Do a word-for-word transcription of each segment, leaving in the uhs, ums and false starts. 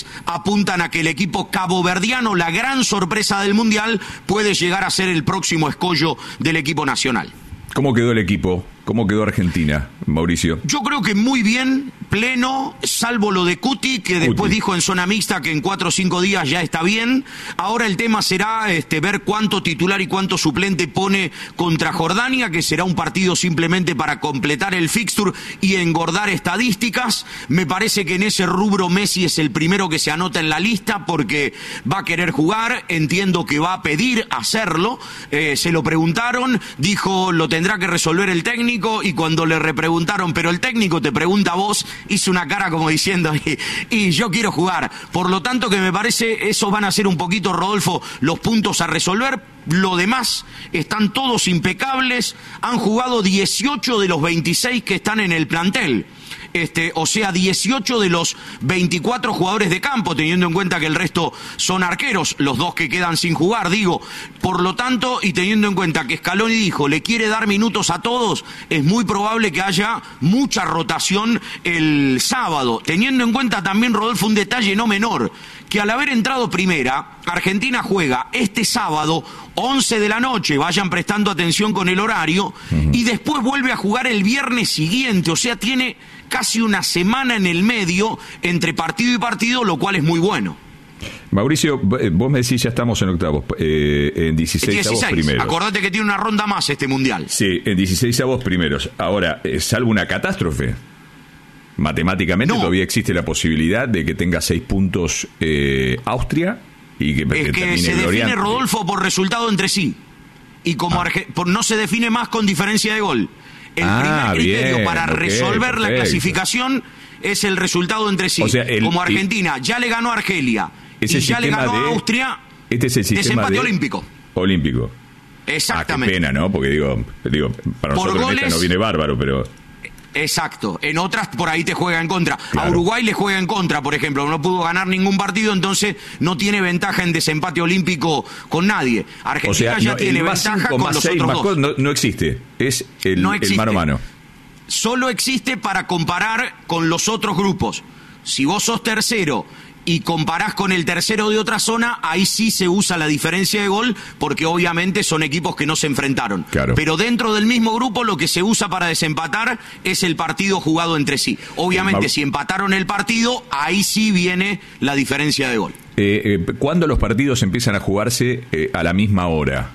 apuntan a que el equipo caboverdiano, la gran sorpresa del Mundial, puede llegar a ser el próximo escollo del equipo nacional. ¿Cómo quedó el equipo? ¿Cómo quedó Argentina, Mauricio? Yo creo que muy bien, pleno, salvo lo de Cuti, que después Cuti. dijo en zona mixta que en cuatro o cinco días ya está bien. Ahora el tema será este, ver cuánto titular y cuánto suplente pone contra Jordania, que será un partido simplemente para completar el fixture y engordar estadísticas. Me parece que en ese rubro Messi es el primero que se anota en la lista porque va a querer jugar, entiendo que va a pedir hacerlo. Eh, se lo preguntaron, dijo lo tendrá que resolver el técnico. Y cuando le repreguntaron, pero el técnico te pregunta a vos, hizo una cara como diciendo, y, y yo quiero jugar. Por lo tanto, que me parece, esos van a ser un poquito, Rodolfo, los puntos a resolver. Lo demás, están todos impecables. Han jugado dieciocho de los veintiséis que están en el plantel. Este, o sea, dieciocho de los veinticuatro jugadores de campo, teniendo en cuenta que el resto son arqueros, los dos que quedan sin jugar, digo. Por lo tanto, y teniendo en cuenta que Scaloni dijo, le quiere dar minutos a todos, es muy probable que haya mucha rotación el sábado. Teniendo en cuenta también, Rodolfo, un detalle no menor, que al haber entrado primera, Argentina juega este sábado, once de la noche, vayan prestando atención con el horario, uh-huh. y después vuelve a jugar el viernes siguiente, o sea, tiene casi una semana en el medio entre partido y partido, lo cual es muy bueno. Mauricio, vos me decís ya estamos en octavos, eh, en dieciséis avos primeros. Acordate que tiene una ronda más este Mundial. Sí, en dieciséis avos primeros. Ahora, eh, salvo una catástrofe, matemáticamente no. Todavía existe la posibilidad de que tenga seis puntos eh, Austria y que, es que, que se define, Rodolfo, por resultado entre sí. Y como ah. Arge- por, no se define más con diferencia de gol. El ah, primer criterio bien, para okay, resolver perfecto. la clasificación es el resultado entre sí. O sea, el, como Argentina ya le ganó a Argelia y ya le ganó de, a Austria, este es el sistema desempate de olímpico. Olímpico. Exactamente. Ah, qué pena, ¿no? Porque digo, digo para por nosotros goles, en esta no viene bárbaro, pero... Exacto, en otras por ahí te juega en contra. Claro. A Uruguay le juega en contra, por ejemplo, no pudo ganar ningún partido, entonces no tiene ventaja en desempate olímpico con nadie. Argentina o sea, ya no, tiene ventaja cinco, con los seis, otros dos. No, no existe, es el, no existe. el mano a mano. Solo existe para comparar con los otros grupos. Si vos sos tercero y comparás con el tercero de otra zona, ahí sí se usa la diferencia de gol, porque obviamente son equipos que no se enfrentaron. Claro. Pero dentro del mismo grupo lo que se usa para desempatar es el partido jugado entre sí. Obviamente, si empataron el partido, ahí sí viene la diferencia de gol. Eh, eh, ¿Cuándo los partidos empiezan a jugarse eh, a la misma hora?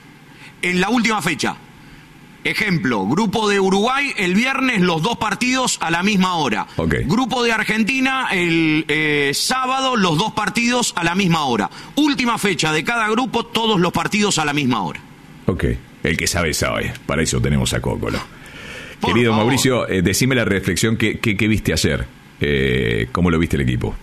En la última fecha. Ejemplo, grupo de Uruguay, el viernes los dos partidos a la misma hora. Okay. Grupo de Argentina, el eh, sábado los dos partidos a la misma hora. Última fecha de cada grupo, todos los partidos a la misma hora. Ok, el que sabe sabe, para eso tenemos a Cócolo. Por Querido favor. Mauricio, eh, decime la reflexión, ¿qué, qué, qué viste ayer? Eh, ¿Cómo lo viste el equipo?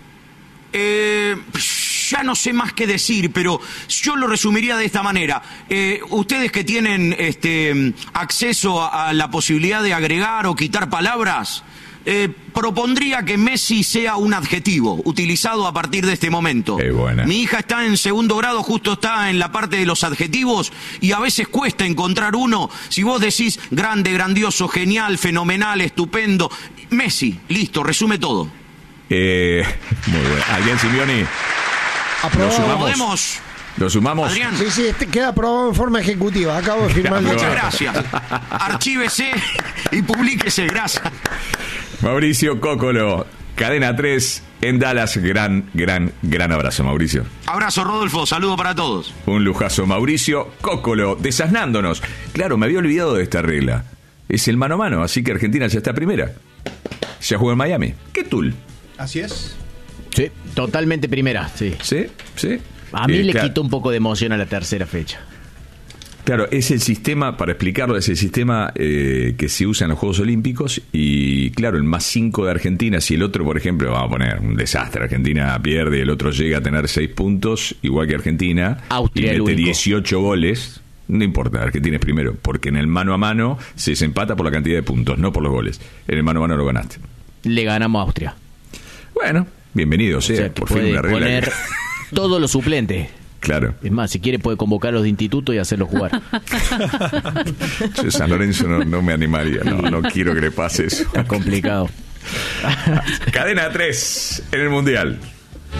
Eh... Ya no sé más qué decir, pero yo lo resumiría de esta manera. Eh, ustedes que tienen este acceso a, a la posibilidad de agregar o quitar palabras, eh, propondría que Messi sea un adjetivo utilizado a partir de este momento. Qué buena. Mi hija está en segundo grado, justo está en la parte de los adjetivos, y a veces cuesta encontrar uno. Si vos decís grande, grandioso, genial, fenomenal, estupendo, Messi, listo, resume todo. Eh, muy bueno. ¿Alguien, Simeoni? Aprobado. ¿Lo sumamos? ¿Podemos? ¿Lo sumamos? Adrián. Sí, sí, este queda aprobado en forma ejecutiva. Acabo de firmar. Muchas gracias. Archívese y publíquese. Gracias. Mauricio Cócolo, Cadena tres en Dallas. Gran, gran, gran abrazo, Mauricio. Abrazo, Rodolfo. Saludo para todos. Un lujazo, Mauricio Cócolo, desasnándonos. Claro, me había olvidado de esta regla. Es el mano a mano, así que Argentina ya está primera. Ya juega en Miami. ¿Qué tul? Así es. Sí, totalmente primera, sí. ¿Sí? ¿Sí? A mí eh, le claro, quitó un poco de emoción a la tercera fecha. Claro, es el sistema, para explicarlo, es el sistema eh, que se usa en los Juegos Olímpicos y, claro, el más cinco de Argentina, si el otro, por ejemplo, vamos a poner un desastre, Argentina pierde y el otro llega a tener seis puntos, igual que Argentina, Austria, y el mete único. dieciocho goles, no importa, Argentina es primero, porque en el mano a mano se desempata por la cantidad de puntos, no por los goles. En el mano a mano lo ganaste. Le ganamos a Austria. Bueno, bienvenido sea, O sea, que por fin puede una regla. poner que- todos los suplentes. Claro. Es más, si quiere puede convocar a los de instituto y hacerlos jugar. Yo San Lorenzo no, no me animaría, no, no quiero que le pase eso. Está complicado. Cadena tres en el Mundial.